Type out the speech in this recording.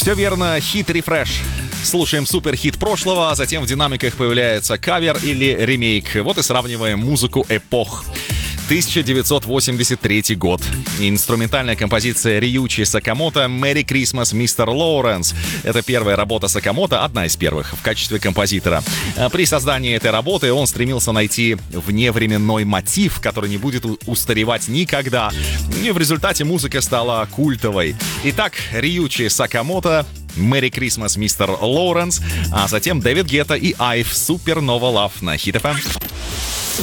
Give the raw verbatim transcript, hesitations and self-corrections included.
Все верно, хит-рефреш. Слушаем суперхит прошлого, а затем в динамиках появляется кавер или ремейк. Вот и сравниваем музыку эпох. тысяча девятьсот восемьдесят третий год. Инструментальная композиция Рьючи Сакамото «Merry Christmas, мистер Лоуренс». Это первая работа Сакамото, одна из первых, в качестве композитора. При создании этой работы он стремился найти вневременной мотив, который не будет устаревать никогда. И в результате музыка стала культовой. Итак, Рьючи Сакамото, «Merry Christmas, мистер Лоуренс», а затем Дэвид Гетта и Айв «Supernova Love» на Хит эф эм.